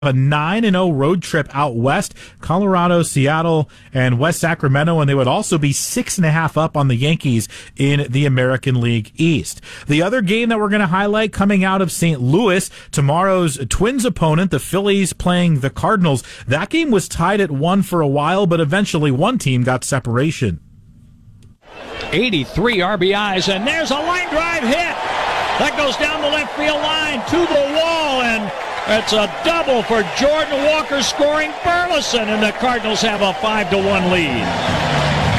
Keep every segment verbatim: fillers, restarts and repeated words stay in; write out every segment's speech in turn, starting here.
a nine and oh road trip out west, Colorado, Seattle, and West Sacramento, and they would also be six and a half up on the Yankees in the American League East. The other game that we're going to highlight coming out of Saint Louis, tomorrow's Twins opponent, the Phillies playing the Cardinals. That game was tied at one for a while, but eventually one team got separation. eighty-three R B Is, and there's a line drive hit. That goes down the left field line to the wall, and it's a double for Jordan Walker scoring Burleson, and the Cardinals have a five to one lead.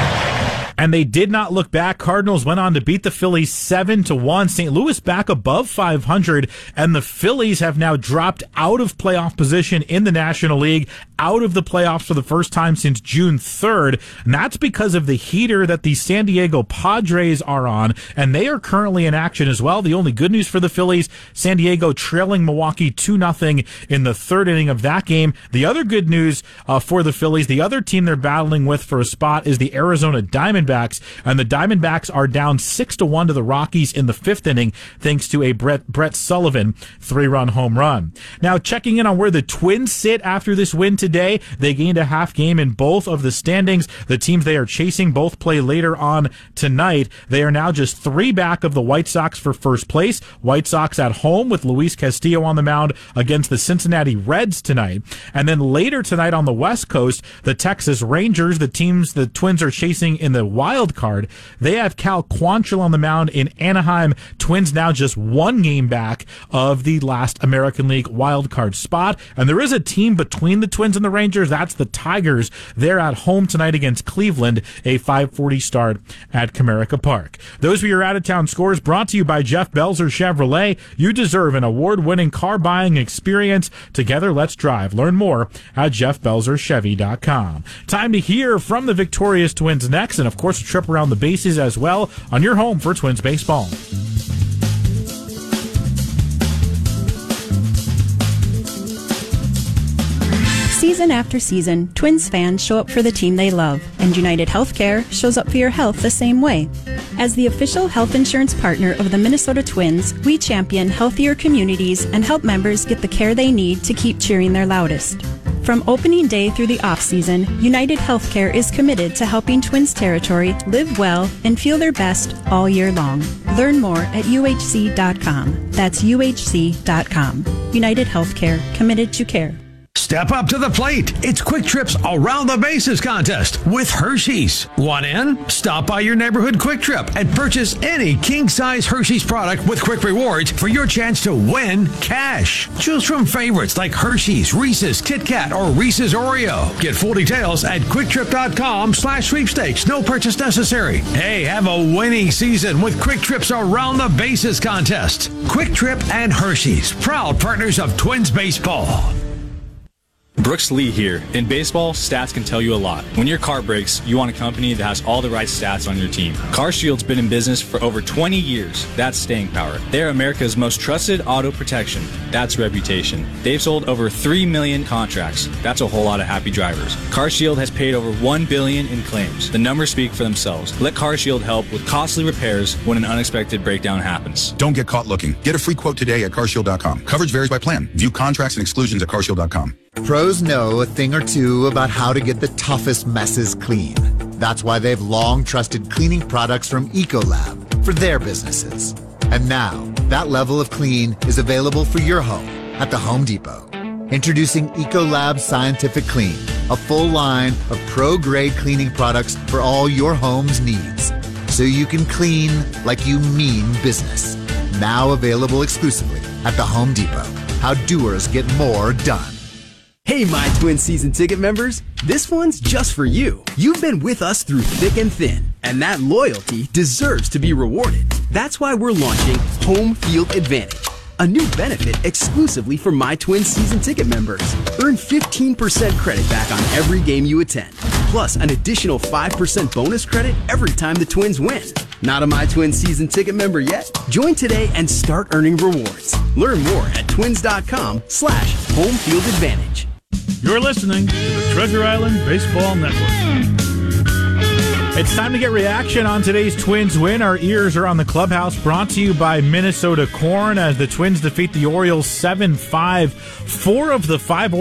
And they did not look back. Cardinals went on to beat the Phillies seven to one. Saint Louis back above five hundred, and the Phillies have now dropped out of playoff position in the National League, out of the playoffs for the first time since June third. And that's because of the heater that the San Diego Padres are on, and they are currently in action as well. The only good news for the Phillies, San Diego trailing Milwaukee two nothing in the third inning of that game. The other good news uh, for the Phillies, the other team they're battling with for a spot is the Arizona Diamondbacks. And the Diamondbacks are down six to one to the Rockies in the fifth inning, thanks to a Brett Brett Sullivan three-run home run. Now, checking in on where the Twins sit after this win today, they gained a half game in both of the standings. The teams they are chasing both play later on tonight. They are now just three back of the White Sox for first place. White Sox at home with Luis Castillo on the mound against the Cincinnati Reds tonight. And then later tonight on the West Coast, the Texas Rangers, the teams the Twins are chasing in the wild card, they have Cal Quantrill on the mound in Anaheim. Twins now just one game back of the last American League wild card spot. And there is a team between the Twins and the Rangers. That's the Tigers. They're at home tonight against Cleveland, a five forty start at Comerica Park. Those were your out-of-town scores brought to you by Jeff Belzer Chevrolet. You deserve an award-winning car buying experience. Together, let's drive. Learn more at jeff belzer chevy dot com. Time to hear from the victorious Twins next, and of course, a trip around the bases as well on your home for Twins baseball. Season after season, Twins fans show up for the team they love, and United Healthcare shows up for your health the same way. As the official health insurance partner of the Minnesota Twins, we champion healthier communities and help members get the care they need to keep cheering their loudest. From opening day through the off-season, United Healthcare is committed to helping Twins territory live well and feel their best all year long. Learn more at U H C dot com. That's U H C dot com. United Healthcare, committed to care. Step up to the plate. It's Quick Trip's Around the Bases contest with Hershey's. Want in? Stop by your neighborhood Quick Trip and purchase any king-size Hershey's product with Quick Rewards for your chance to win cash. Choose from favorites like Hershey's, Reese's, Kit Kat, or Reese's Oreo. Get full details at quick trip dot com slash sweepstakes. No purchase necessary. Hey, have a winning season with Quick Trip's Around the Bases contest. Quick Trip and Hershey's, proud partners of Twins baseball. Brooks Lee here. In baseball, stats can tell you a lot. When your car breaks, you want a company that has all the right stats on your team. CarShield's been in business for over twenty years. That's staying power. They're America's most trusted auto protection. That's reputation. They've sold over three million contracts. That's a whole lot of happy drivers. CarShield has paid over one billion dollars in claims. The numbers speak for themselves. Let CarShield help with costly repairs when an unexpected breakdown happens. Don't get caught looking. Get a free quote today at car shield dot com. Coverage varies by plan. View contracts and exclusions at car shield dot com. Pros know a thing or two about how to get the toughest messes clean. That's why they've long trusted cleaning products from Ecolab for their businesses. And now, that level of clean is available for your home at the Home Depot. Introducing Ecolab Scientific Clean, a full line of pro-grade cleaning products for all your home's needs. So you can clean like you mean business. Now available exclusively at the Home Depot. How doers get more done. Hey, my Twin season ticket members, this one's just for you. You've been with us through thick and thin, and that loyalty deserves to be rewarded. That's why we're launching Home Field Advantage, a new benefit exclusively for my Twin season ticket members. Earn fifteen percent credit back on every game you attend, plus an additional five percent bonus credit every time the Twins win. Not a My Twin season ticket member yet? Join today and start earning rewards. Learn more at twins dot com slash home field advantage. You're listening to the Treasure Island Baseball Network. It's time to get reaction on today's Twins win. Our ears are on the clubhouse, brought to you by Minnesota Corn as the Twins defeat the Orioles seven five. Four of the five